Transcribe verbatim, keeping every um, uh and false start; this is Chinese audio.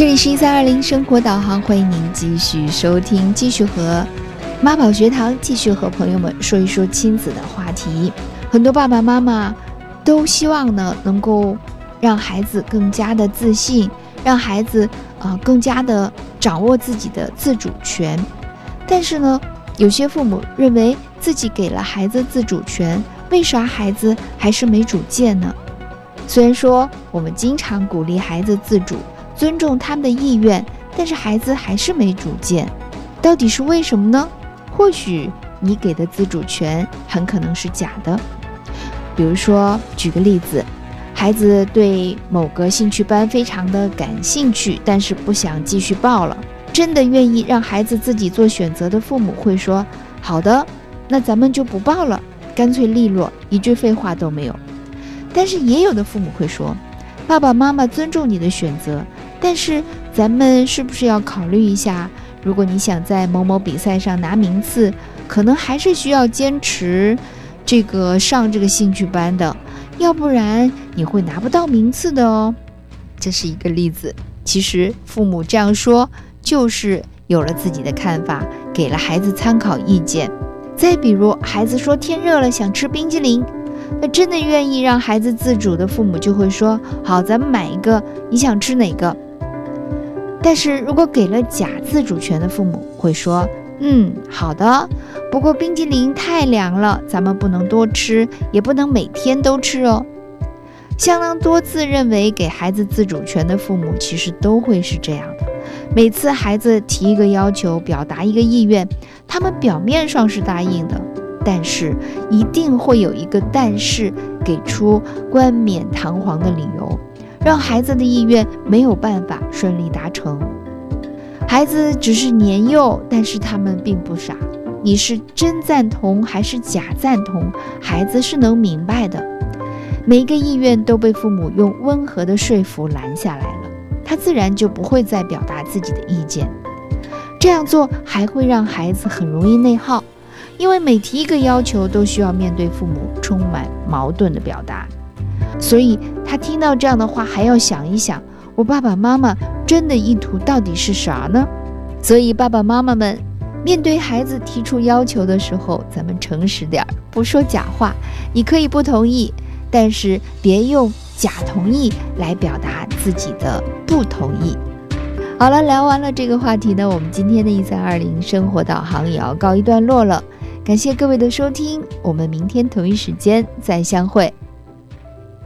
这里是一三二零生活导航，欢迎您继续收听，继续和妈宝学堂继续和朋友们说一说亲子的话题。很多爸爸妈妈都希望呢能够让孩子更加的自信，让孩子呃更加的掌握自己的自主权。但是呢，有些父母认为自己给了孩子自主权，为啥孩子还是没主见呢？虽然说我们经常鼓励孩子自主，尊重他们的意愿，但是孩子还是没主见，到底是为什么呢？或许你给的自主权很可能是假的。比如说，举个例子，孩子对某个兴趣班非常的感兴趣，但是不想继续报了。真的愿意让孩子自己做选择的父母会说，好的，那咱们就不报了，干脆利落，一句废话都没有。但是也有的父母会说，爸爸妈妈尊重你的选择，但是咱们是不是要考虑一下，如果你想在某某比赛上拿名次，可能还是需要坚持这个上这个兴趣班的，要不然你会拿不到名次的哦。这是一个例子。其实父母这样说就是有了自己的看法，给了孩子参考意见。再比如，孩子说天热了想吃冰激凌，那真的愿意让孩子自主的父母就会说，好，咱们买一个，你想吃哪个？但是如果给了假自主权的父母会说，嗯，好的，不过冰激凌太凉了，咱们不能多吃，也不能每天都吃哦。相当多次认为给孩子自主权的父母其实都会是这样的，每次孩子提一个要求，表达一个意愿，他们表面上是答应的，但是一定会有一个但是，给出冠冕堂皇的理由，让孩子的意愿没有办法顺利达成。孩子只是年幼，但是他们并不傻，你是真赞同还是假赞同，孩子是能明白的。每一个意愿都被父母用温和的说服拦下来了，他自然就不会再表达自己的意见。这样做还会让孩子很容易内耗，因为每提一个要求都需要面对父母充满矛盾的表达，所以他听到这样的话还要想一想，我爸爸妈妈真的意图到底是啥呢？所以爸爸妈妈们面对孩子提出要求的时候，咱们诚实点，不说假话。你可以不同意，但是别用假同意来表达自己的不同意。好了，聊完了这个话题呢，我们今天的一三二零生活导航也要告一段落了。感谢各位的收听，我们明天同一时间再相会。